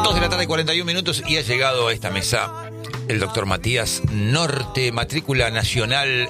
2:41 y ha llegado a esta mesa el doctor Matías Norte, matrícula nacional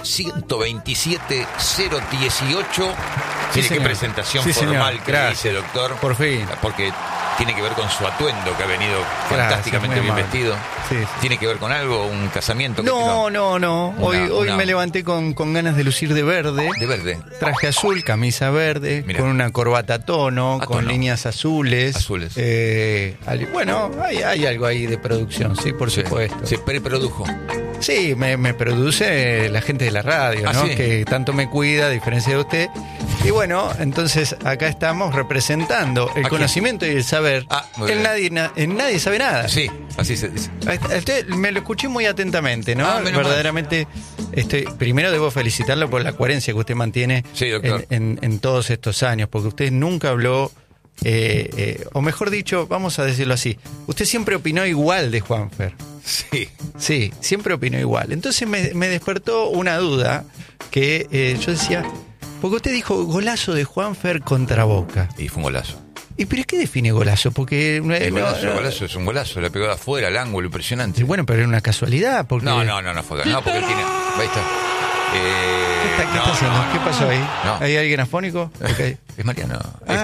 127018. Tiene qué presentación formal que dice, doctor. Por fin. Porque tiene que ver con su atuendo, que ha venido fantásticamente bien vestido. Sí. ¿Tiene que ver con algo? ¿Un casamiento? No. Hoy me levanté con ganas de lucir de verde. De verde. Traje azul, camisa verde, Mirá. con una corbata a tono, con tono. líneas azules. Bueno, hay algo ahí de producción, sí, por supuesto. Se preprodujo. Sí, me produce la gente de la radio, ¿no? ¿Sí? Que tanto me cuida, a diferencia de usted. Y bueno, entonces acá estamos representando el conocimiento y el saber. Muy bien. Nadie sabe nada. Sí, así se dice. Usted me lo escuché muy atentamente, ¿no? Menos Verdaderamente, primero debo felicitarlo por la coherencia que usted mantiene en todos estos años, porque usted nunca habló, o mejor dicho, vamos a decirlo así, usted siempre opinó igual de Juanfer. Sí, siempre opinó igual. Entonces me despertó una duda que yo decía, porque usted dijo golazo de Juanfer contra Boca. Y fue un golazo. ¿Y pero qué define golazo? Porque golazo es un golazo, le pegó de afuera al ángulo, impresionante. Bueno, pero era una casualidad. Porque... No fue ganado porque él tiene. Ahí está. ¿Qué está haciendo? ¿Qué pasó ahí? No. ¿Hay alguien afónico? Okay. Es Mariano.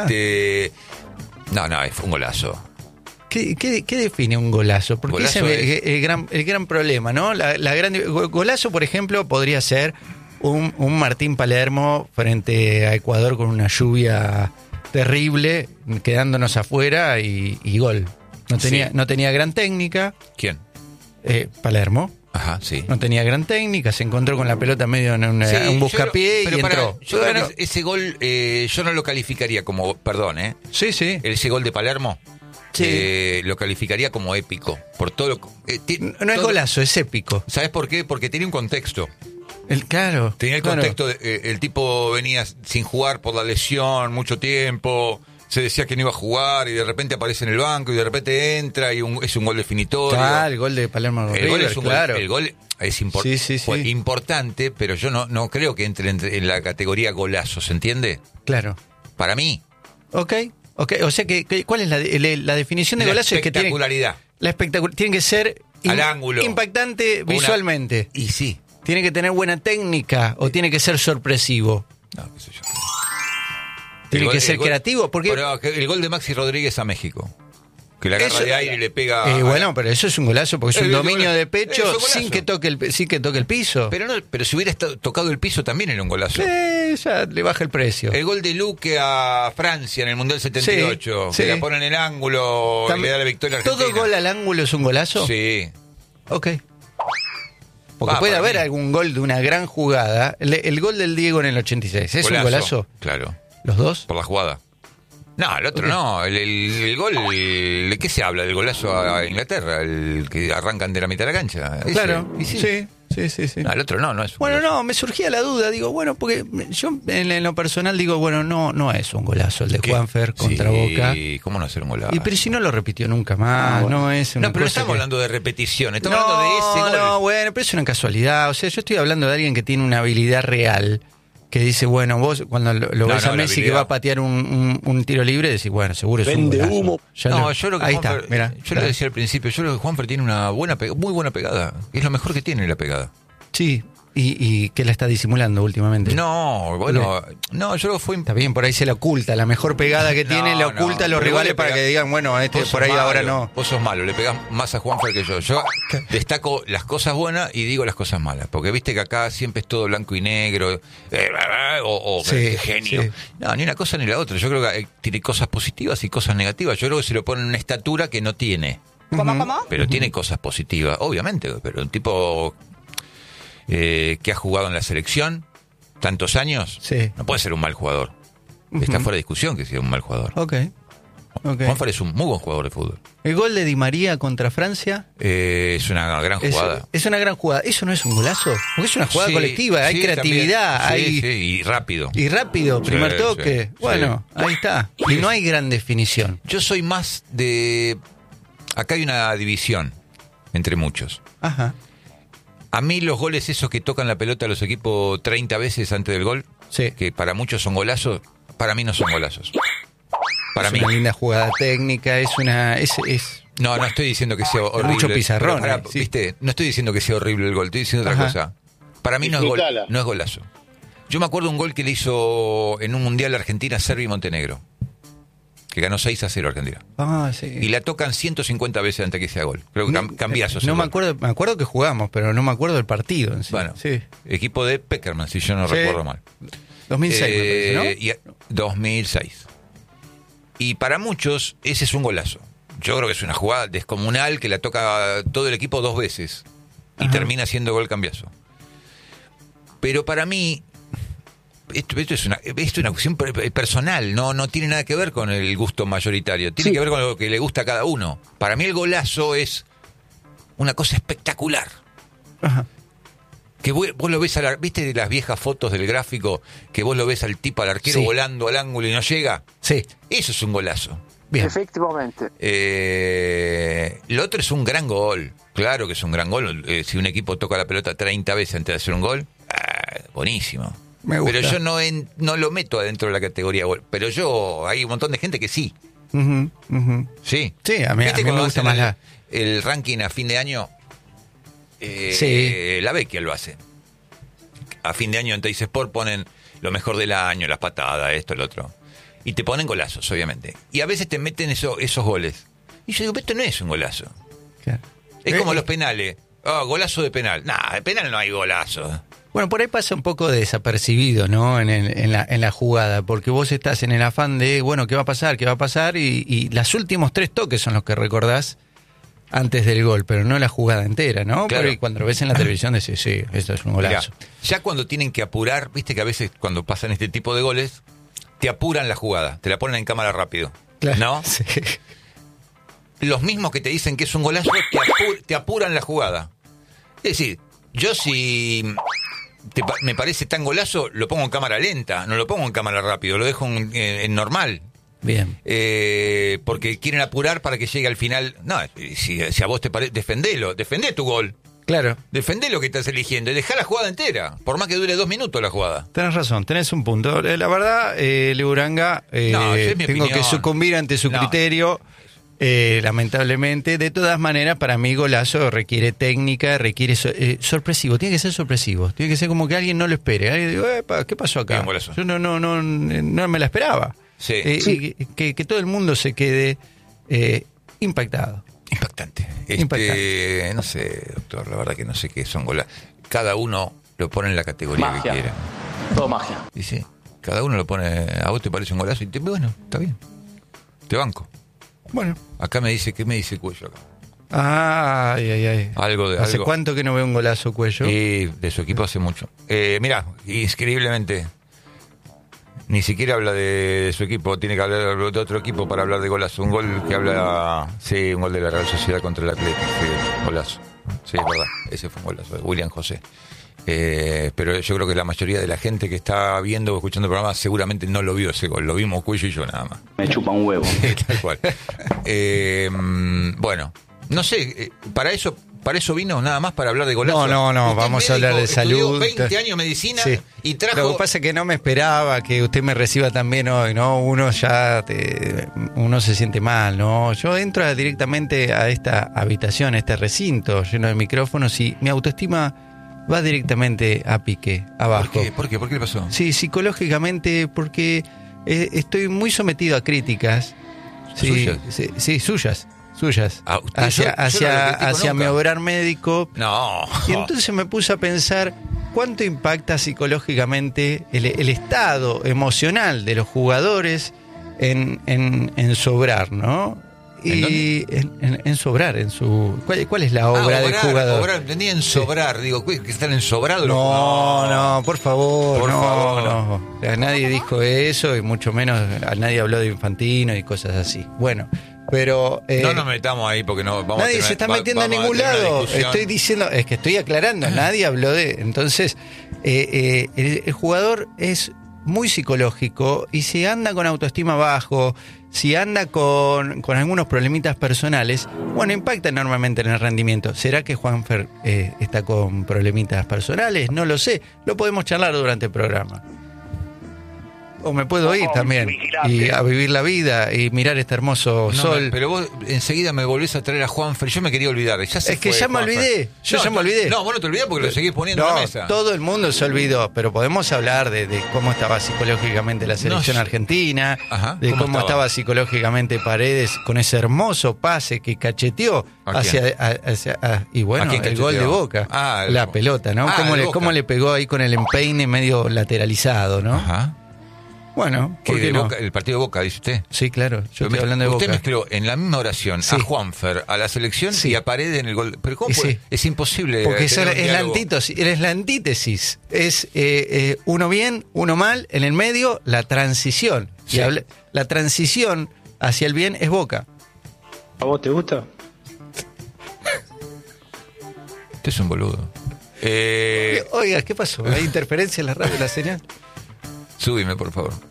No, fue un golazo. ¿Qué define un golazo? Porque Golazo ese es el gran problema, ¿no? Golazo, por ejemplo, podría ser un Martín Palermo frente a Ecuador con una lluvia terrible, quedándonos afuera y gol. No tenía gran técnica. ¿Quién? Palermo. Ajá, sí. No tenía gran técnica, se encontró con la pelota medio en un buscapié y entró. Yo creo que ese gol yo no lo calificaría como, perdón, Sí. Ese gol de Palermo lo calificaría como épico. Por todo no es golazo, es épico. ¿Sabes por qué? Porque tenía un contexto. Claro. Tenía el contexto, el tipo venía sin jugar por la lesión mucho tiempo, se decía que no iba a jugar y de repente aparece en el banco y de repente entra y es un gol definitorio. El gol de Palermo. El gol es importante, pero yo no creo que entre en la categoría golazo, ¿se entiende? Claro. Para mí. Ok. O sea, ¿cuál es la definición de golazo? La espectacularidad. Tiene que ser al ángulo. Impactante visualmente. Y sí. ¿Tiene que tener buena técnica o tiene que ser sorpresivo? No, qué sé yo. ¿Tiene que ser creativo? Porque el gol de Maxi Rodríguez a México, que la agarra de aire y le pega... bueno, pero eso es un golazo, porque es un dominio de pecho sin que toque el piso. Pero si hubiera tocado el piso también era un golazo. Ya le baja el precio. El gol de Luque a Francia en el Mundial 78, que la pone en el ángulo y le da la victoria a Argentina. ¿Todo gol al ángulo es un golazo? Sí. Ok. Porque puede haber algún gol de una gran jugada. El gol del Diego en el 86, ¿es un golazo? Claro. ¿Los dos? Por la jugada. No, el otro no. El gol, ¿de qué se habla? Del golazo a Inglaterra, el que arrancan de la mitad de la cancha. Claro, sí. No, el otro no es un golazo. Me surgía la duda, digo, bueno, porque yo en lo personal digo, bueno, no es un golazo el de Juanfer contra Boca. ¿Cómo no hacer un golazo? Pero si no lo repitió nunca más, no es una pero no estamos hablando de repetición, estamos hablando de ese gol. No, bueno, pero es una casualidad, o sea, yo estoy hablando de alguien que tiene una habilidad real, que dice, bueno, vos cuando lo ves a Messi que va a patear un tiro libre, decís, bueno, seguro es un golazo. Humo. Yo lo que ahí Juanfer, está, mirá, yo lo decía al principio, yo creo que Juanfer tiene una muy buena pegada, es lo mejor que tiene la pegada. Sí, y que la está disimulando últimamente. No, yo creo que fue... Está bien, por ahí se la oculta, la mejor pegada que tiene la oculta a los rivales para que digan, bueno, por ahí malo, ahora no. Vos sos malo, le pegás más a Juanfer que yo. Yo destaco las cosas buenas y digo las cosas malas, porque viste que acá siempre es todo blanco y negro, genio. Sí. No, ni una cosa ni la otra. Yo creo que tiene cosas positivas y cosas negativas. Yo creo que se lo ponen en una estatura que no tiene. ¿Cómo? Pero tiene cosas positivas, obviamente, pero un tipo... que ha jugado en la selección tantos años, no puede ser un mal jugador. Está fuera de discusión que sea un mal jugador. Juanfer es un muy buen jugador de fútbol. El gol de Di María contra Francia es una gran jugada. Es una gran jugada. ¿Eso no es un golazo? Porque es una jugada colectiva, hay creatividad, y rápido. Primer toque. Bueno, ahí está. Y no hay gran definición. Yo soy más de... Acá hay una división entre muchos. Ajá. A mí los goles esos que tocan la pelota a los equipos 30 veces antes del gol, que para muchos son golazos, para mí no son golazos. Para mí. Es una linda jugada técnica, es No estoy diciendo que sea horrible. Mucho pizarrón. ¿Viste? No estoy diciendo que sea horrible el gol, estoy diciendo otra cosa. Para mí no es golazo. Yo me acuerdo un gol que le hizo en un mundial Argentina, Serbia y Montenegro, que ganó 6-0 Argentina. Sí. Y la tocan 150 veces antes que sea gol. Creo que cambiazo. No me acuerdo que jugamos, pero no me acuerdo del partido en sí. Bueno, equipo de Peckerman, si yo no recuerdo mal. 2006, me parece, ¿no? 2006. Y para muchos, ese es un golazo. Yo creo que es una jugada descomunal que la toca todo el equipo 2 veces y termina siendo gol cambiazo. Pero para mí, esto es una cuestión personal, no tiene nada que ver con el gusto mayoritario, tiene que ver con lo que le gusta a cada uno. Para mí el golazo es una cosa espectacular. Que vos lo ves, ¿viste las viejas fotos del gráfico? Que vos lo ves al tipo, al arquero volando al ángulo y no llega. Sí. Eso es un golazo. Bien. Efectivamente. Lo otro es un gran gol. Claro que es un gran gol. Si un equipo toca la pelota 30 veces antes de hacer un gol, buenísimo. Me gusta. Pero yo no lo meto adentro de la categoría gol. Pero hay un montón de gente que sí. Sí. Sí, a mí me gusta más el ranking a fin de año. La Vecchia lo hace. A fin de año en Teis Sport ponen lo mejor del año, las patadas, esto, el otro. Y te ponen golazos, obviamente. Y a veces te meten esos goles. Y yo digo, esto no es un golazo. Claro. Es como los penales. Golazo de penal. De penal no hay golazo. Bueno, por ahí pasa un poco desapercibido, ¿no? En la jugada, porque vos estás en el afán de, bueno, ¿qué va a pasar? ¿Qué va a pasar? Y los últimos 3 toques son los que recordás antes del gol, pero no la jugada entera, ¿no? Claro. Porque cuando lo ves en la televisión decís, sí, esto es un golazo. Mirá, ya cuando tienen que apurar, viste que a veces cuando pasan este tipo de goles, te apuran la jugada, te la ponen en cámara rápido, claro, ¿no? Sí. Los mismos que te dicen que es un golazo te apuran la jugada. Es decir, yo si me parece tan golazo, lo pongo en cámara lenta, no lo pongo en cámara rápido, lo dejo en normal. Bien. Porque quieren apurar para que llegue al final. No, si a vos te parece, defendé tu gol. Claro. Defendé lo que estás eligiendo y dejá la jugada entera, por más que dure 2 minutos la jugada. Tenés razón, tenés un punto. La verdad, Leburanga, tengo que sucumbir ante su criterio, lamentablemente. De todas maneras, para mí golazo requiere técnica, requiere sorpresivo. Tiene que ser sorpresivo. Tiene que ser como que alguien no lo espere. Alguien digo, ¿qué pasó acá? Yo no me la esperaba. Sí. Que todo el mundo se quede impactado. Impactante. No sé, doctor, la verdad que no sé qué son golazos. Cada uno lo pone en la categoría magia. Que quiera. Todo magia. Y sí, cada uno lo pone. A vos te parece un golazo y bueno, está bien. Te banco. Bueno. Acá me dice, ¿qué me dice Cuello acá? Ay. ¿Hace cuánto que no veo un golazo Cuello? Y de su equipo hace mucho. Mirá, increíblemente. Ni siquiera habla de su equipo, tiene que hablar de otro equipo para hablar de golazo. Un gol que habla, un gol de la Real Sociedad contra el Atlético, golazo. Sí, es verdad, ese fue un golazo, de William José. Pero yo creo que la mayoría de la gente que está viendo o escuchando el programa seguramente no lo vio ese gol, lo vimos Cuello y yo nada más. Me chupa un huevo. Tal cual. Bueno, no sé, para eso vino nada más para hablar de golazo. No, vamos a hablar de salud. 20 años medicina y trajo. Lo que pasa es que no me esperaba que usted me reciba también hoy, ¿no? Uno se siente mal, ¿no? Yo entro directamente a esta habitación, a este recinto lleno de micrófonos y mi autoestima va directamente a pique, abajo. ¿Por qué? ¿Por qué le pasó? Sí, psicológicamente, porque estoy muy sometido a críticas. ¿Suyas? Sí, suyas. Hacia mi obrar médico. No. Y entonces me puse a pensar cuánto impacta psicológicamente el estado emocional de los jugadores en sobrar, ¿no? En sobrar, en su... ¿Cuál es la obra del jugador? Entendí en sobrar, digo, que están ensobrados. No, por favor. Por favor. No. O sea, nadie dijo eso y mucho menos nadie habló de Infantino y cosas así. Bueno, pero... no nos metamos ahí porque no vamos nadie se está metiendo a ningún lado. Estoy diciendo, es que estoy aclarando, nadie habló de... Entonces, el jugador es muy psicológico y si anda con autoestima bajo, si anda con algunos problemitas personales, bueno, impacta enormemente en el rendimiento. ¿Será que Juanfer está con problemitas personales? No lo sé, lo podemos charlar durante el programa. o me puedo ir también y a vivir la vida y mirar este hermoso sol. Pero vos enseguida me volvés a traer a Juanfer. Yo me quería olvidar. Ya me olvidé. Ya me olvidé. No, vos no te olvidás porque lo seguís poniendo en la mesa. Todo el mundo se olvidó, pero podemos hablar de cómo estaba psicológicamente la selección argentina, de cómo estaba psicológicamente Paredes con ese hermoso pase que cacheteó y bueno, el gol de Boca, la pelota, ¿no? Cómo le pegó ahí con el empeine medio lateralizado, ¿no? Ajá. Bueno, ¿por qué no? Boca, el partido de Boca, dice usted. Sí, claro, yo estoy hablando de Boca. Usted mezcló en la misma oración a Juanfer, a la selección y a Paredes en el gol. Pero ¿cómo puede? Es imposible. Porque es la antítesis. Es uno bien, uno mal, en el medio, la transición. Sí. Y la transición hacia el bien es Boca. ¿A vos te gusta? Usted es un boludo. Oiga, ¿qué pasó? ¿Hay interferencia en la radio, la señal? Súbime, por favor.